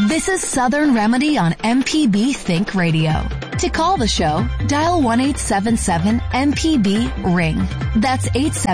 This is Southern Remedy on MPB Think Radio. To call the show, dial 1-877-MPB-RING. That's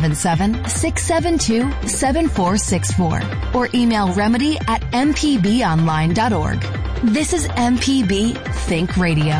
877-672-7464. Or email remedy@mpbonline.org. This is MPB Think Radio.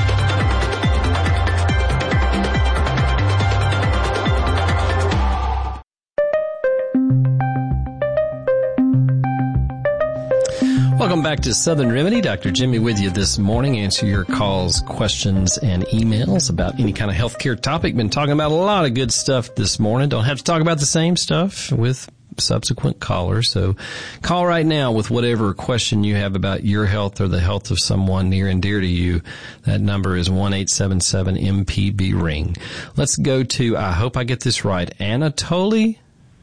Welcome back to Southern Remedy. Dr. Jimmy with you this morning. Answer your calls, questions, and emails about any kind of healthcare topic. Been talking about a lot of good stuff this morning. Don't have to talk about the same stuff with subsequent callers. So call right now with whatever question you have about your health or the health of someone near and dear to you. That number is 1-877-MPB-RING. Let's go to, I hope I get this right, Anatoly?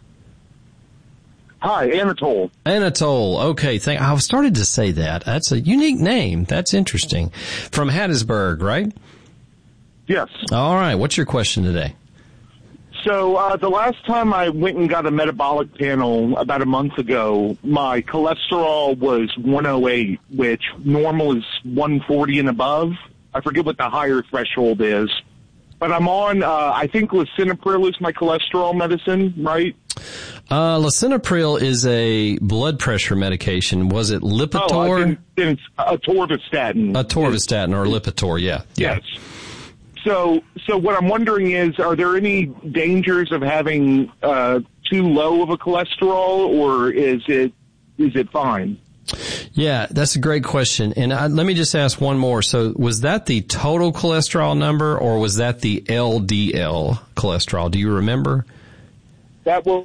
Hi, Anatole. Anatole. Okay, I started to say that. That's a unique name. That's interesting. From Hattiesburg, right? Yes. All right. What's your question today? So the last time I went and got a metabolic panel about a month ago, my cholesterol was 108, which normal is 140 and above. I forget what the higher threshold is. But I'm on, I think lisinopril is my cholesterol medicine, right? Lisinopril is a blood pressure medication. Was it Lipitor? Oh, it's atorvastatin. Atorvastatin or Lipitor, yeah. Yes. So what I'm wondering is, are there any dangers of having too low of a cholesterol, or is it fine? Yeah, that's a great question. And let me just ask one more. So was that the total cholesterol number, or was that the LDL cholesterol? Do you remember? That was,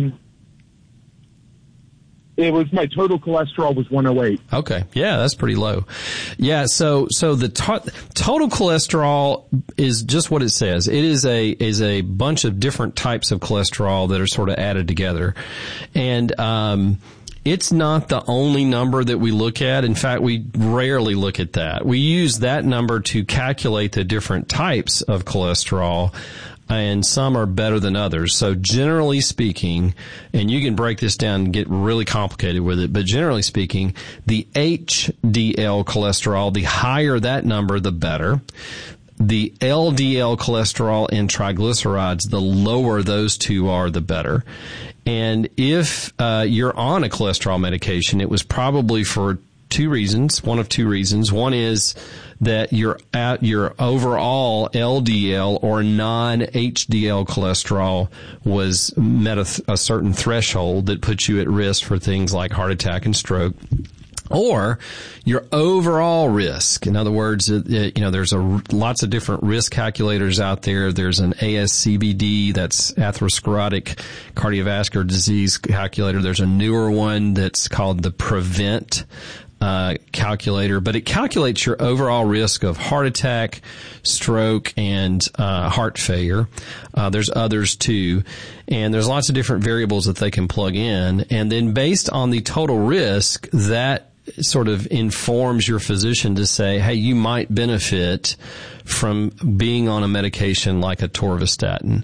it was my total cholesterol was 108. Okay. Yeah, that's pretty low. Yeah, so the total cholesterol is just what it says. It is a bunch of different types of cholesterol that are sort of added together. And, it's not the only number that we look at. In fact, we rarely look at that. We use that number to calculate the different types of cholesterol, and some are better than others. So generally speaking, and you can break this down and get really complicated with it, but generally speaking, the HDL cholesterol, the higher that number, the better. The LDL cholesterol and triglycerides, the lower those two are, the better. And if you're on a cholesterol medication, it was probably for two reasons, one of two reasons. One is that your overall LDL or non-HDL cholesterol was met a certain threshold that puts you at risk for things like heart attack and stroke. Or your overall risk. In other words, there's lots of different risk calculators out there. There's an ASCVD, that's atherosclerotic cardiovascular disease calculator. There's a newer one that's called the PREVENT calculator, but it calculates your overall risk of heart attack, stroke, and heart failure. There's others too, and there's lots of different variables that they can plug in, and then based on the total risk, that sort of informs your physician to say, hey, you might benefit from being on a medication like atorvastatin.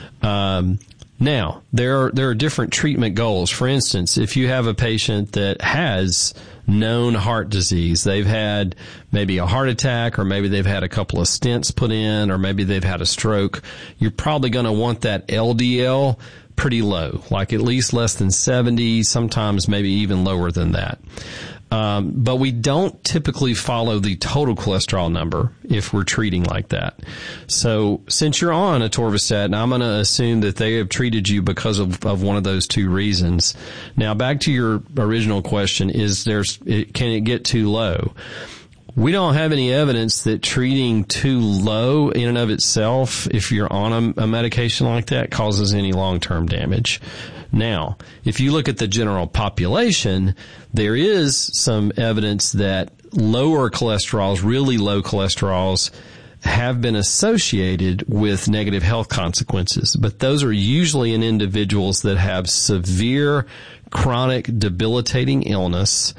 Now, there are different treatment goals. For instance, if you have a patient that has known heart disease, they've had maybe a heart attack, or maybe they've had a couple of stents put in, or maybe they've had a stroke, you're probably going to want that LDL pretty low, like at least less than 70, sometimes maybe even lower than that. But we don't typically follow the total cholesterol number if we're treating like that. So since you're on atorvastatin, I'm going to assume that they have treated you because of one of those two reasons. Now, back to your original question, can it get too low? We don't have any evidence that treating too low in and of itself, if you're on a medication like that, causes any long-term damage. Now, if you look at the general population, there is some evidence that lower cholesterols, really low cholesterols, have been associated with negative health consequences. But those are usually in individuals that have severe chronic debilitating illness,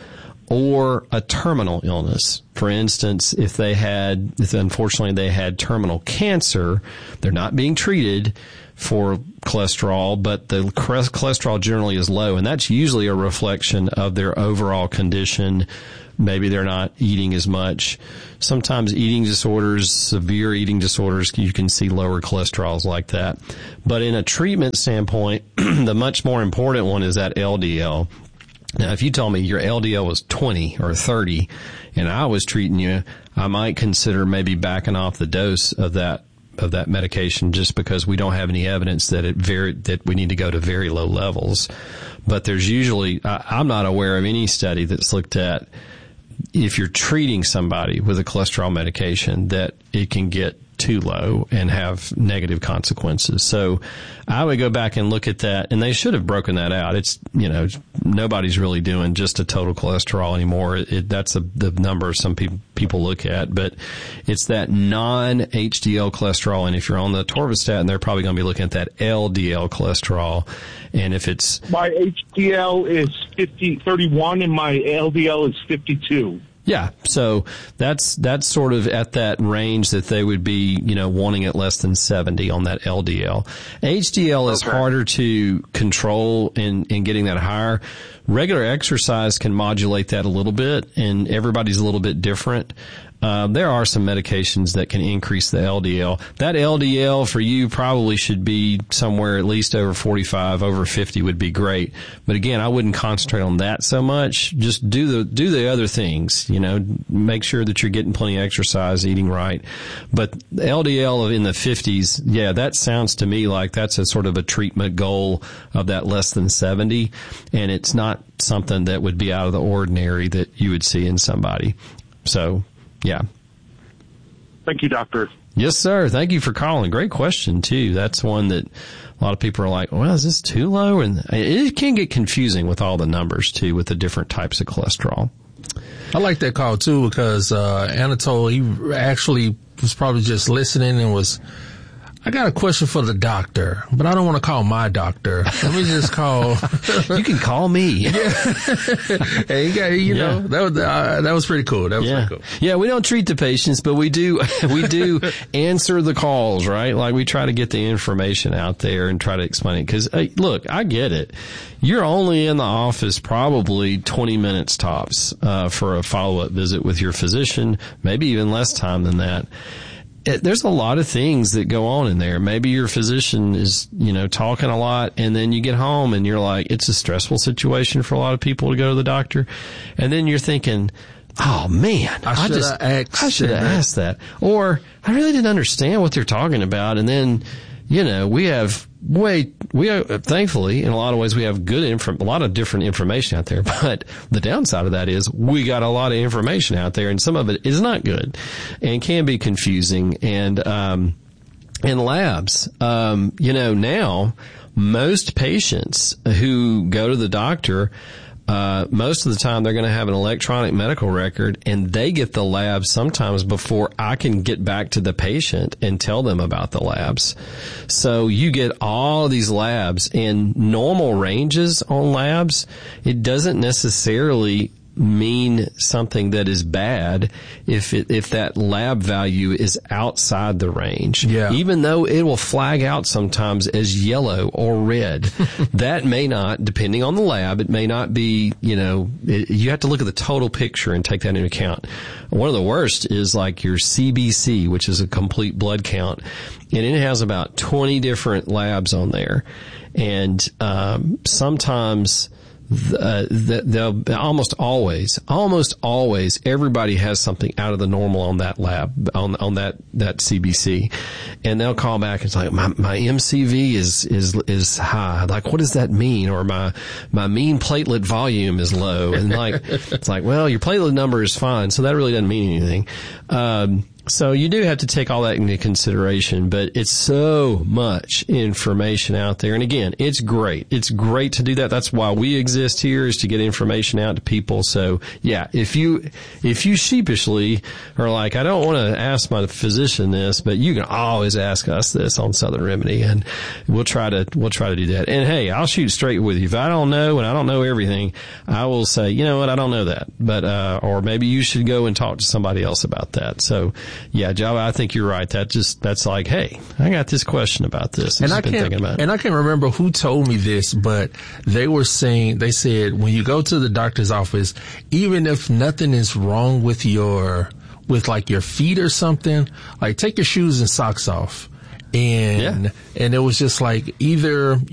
or a terminal illness. For instance, if unfortunately they had terminal cancer, they're not being treated for cholesterol, but the cholesterol generally is low, and that's usually a reflection of their overall condition. Maybe they're not eating as much. Sometimes eating disorders, severe eating disorders, you can see lower cholesterols like that. But in a treatment standpoint, the much more important one is that LDL. Now, if you told me your LDL was 20 or 30 and I was treating you, I might consider maybe backing off the dose of that medication, just because we don't have any evidence that we need to go to very low levels. But there's usually, I'm not aware of any study that's looked at if you're treating somebody with a cholesterol medication that it can get too low and have negative consequences. So I would go back and look at that, and they should have broken that out. It's, nobody's really doing just a total cholesterol anymore. That's the number some people look at, but it's that non-HDL cholesterol. And if you're on the atorvastatin, they're probably going to be looking at that LDL cholesterol. And if it's, my HDL is 31 and my LDL is 52. Yeah, so that's sort of at that range that they would be, wanting at less than 70 on that LDL. HDL is harder to control in getting that higher. Regular exercise can modulate that a little bit, and everybody's a little bit different. There are some medications that can increase the LDL. That LDL for you probably should be somewhere at least over 45, over 50 would be great. But again, I wouldn't concentrate on that so much. Just do the other things, make sure that you're getting plenty of exercise, eating right. But LDL in the 50s, yeah, that sounds to me like that's a sort of a treatment goal of that less than 70. And it's not something that would be out of the ordinary that you would see in somebody. So, yeah. Thank you, doctor. Yes, sir. Thank you for calling. Great question, too. That's one that a lot of people are like, well, is this too low? And it can get confusing with all the numbers, too, with the different types of cholesterol. I like that call, too, because Anatole, he actually was probably just listening and was, I got a question for the doctor, but I don't want to call my doctor. Let me just call. You can call me. Yeah. Hey, that was pretty cool. That was pretty cool. Yeah, we don't treat the patients, but we do answer the calls, right? Like we try to get the information out there and try to explain it. Cause look, I get it. You're only in the office probably 20 minutes tops, for a follow-up visit with your physician, maybe even less time than that. There's a lot of things that go on in there. Maybe your physician is, talking a lot, and then you get home and you're like, it's a stressful situation for a lot of people to go to the doctor. And then you're thinking, oh man, I should have asked that. Or I really didn't understand what they're talking about. And then, thankfully, in a lot of ways, we have a lot of different information out there. But the downside of that is we got a lot of information out there, and some of it is not good and can be confusing. And labs, now most patients who go to the doctor, most of the time they're going to have an electronic medical record, and they get the labs sometimes before I can get back to the patient and tell them about the labs. So you get all of these labs in normal ranges on labs. It doesn't necessarily mean something that is bad if that lab value is outside the range. Yeah. Even though it will flag out sometimes as yellow or red. That may not, depending on the lab, it may not be, you have to look at the total picture and take that into account. One of the worst is like your CBC, which is a complete blood count, and it has about 20 different labs on there. And sometimes they'll almost always everybody has something out of the normal on that lab, on that CBC, and they'll call back and it's like, my MCV is high. Like, what does that mean? Or my mean platelet volume is low. And like, it's like, well, your platelet number is fine, so that really doesn't mean anything. So you do have to take all that into consideration, but it's so much information out there. And again, it's great. It's great to do that. That's why we exist here, is to get information out to people. So yeah, if you sheepishly are like, I don't want to ask my physician this, but you can always ask us this on Southern Remedy, and we'll try to do that. And hey, I'll shoot straight with you. If I don't know, and I don't know everything, I will say, you know what, I don't know that, but, or maybe you should go and talk to somebody else about that. So, yeah, Java, I think you're right. That's like, hey, I got this question about this. And I can't remember who told me this, but they said when you go to the doctor's office, even if nothing is wrong with your feet or something, like take your shoes and socks off. And it was just like either